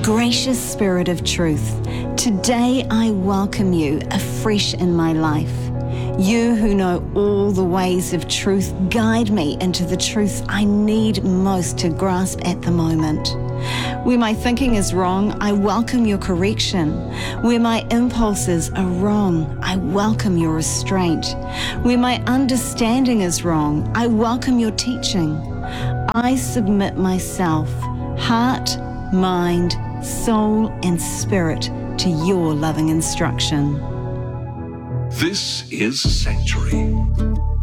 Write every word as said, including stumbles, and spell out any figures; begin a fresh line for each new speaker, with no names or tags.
Gracious Spirit of truth, today I welcome you afresh in my life. You who know all the ways of truth, guide me into the truth I need most to grasp at the moment. Where my thinking is wrong, I welcome your correction. Where my impulses are wrong, I welcome your restraint. Where my understanding is wrong, I welcome your teaching. I submit myself, heart, mind, soul, and spirit to your loving instruction.
This is Sanctuary.